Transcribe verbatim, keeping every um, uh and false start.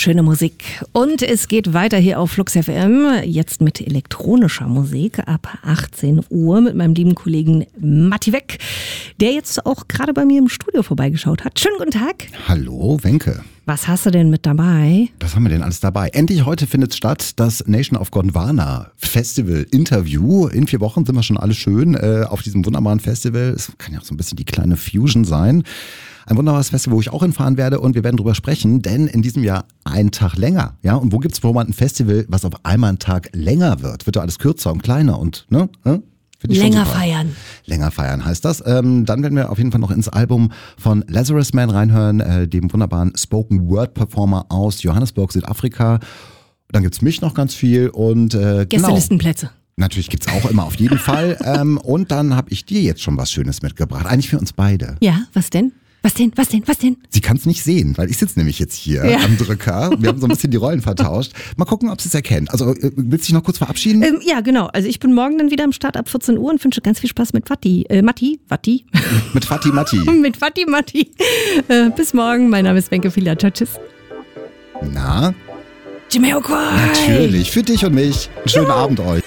schöne Musik. Und es geht weiter hier auf Flux F M, jetzt mit elektronischer Musik ab achtzehn Uhr mit meinem lieben Kollegen Matti Weck, der jetzt auch gerade bei mir im Studio vorbeigeschaut hat. Schönen guten Tag. Hallo, Wenke. Was hast du denn mit dabei? Was haben wir denn alles dabei? Endlich heute findet statt das Nation of Gondwana Festival Interview. In vier Wochen sind wir schon alle schön äh, auf diesem wunderbaren Festival. Es kann ja auch so ein bisschen die kleine Fusion sein. Ein wunderbares Festival, wo ich auch hinfahren werde und wir werden drüber sprechen, denn in diesem Jahr einen Tag länger. Ja, und wo gibt's wohl mal ein Festival, was auf einmal einen Tag länger wird? Wird doch alles kürzer und kleiner und, ne? ne? Länger feiern. Länger feiern heißt das. Ähm, dann werden wir auf jeden Fall noch ins Album von Lazarus Man reinhören, äh, dem wunderbaren Spoken Word Performer aus Johannesburg, Südafrika. Dann gibt's mich noch ganz viel und äh, Gästelistenplätze. Genau. Natürlich gibt's auch immer auf jeden Fall. Ähm, und dann habe ich dir jetzt schon was Schönes mitgebracht. Eigentlich für uns beide. Ja, was denn? Was denn, was denn, was denn? Sie kann es nicht sehen, weil ich sitze nämlich jetzt hier ja. am Drücker. Wir haben so ein bisschen die Rollen vertauscht. Mal gucken, ob sie es erkennt. Also willst du dich noch kurz verabschieden? Ähm, ja, genau. Also ich bin morgen dann wieder am Start ab vierzehn Uhr und wünsche ganz viel Spaß mit Vati. Äh, Matti? Vati? Mit Vati Matti. mit Vati Matti. Äh, bis morgen. Mein Name ist Wenke Fila. Ciao, tschüss. Na? Jamiroquai. Natürlich. Für dich und mich. Einen schönen Jo. Abend euch.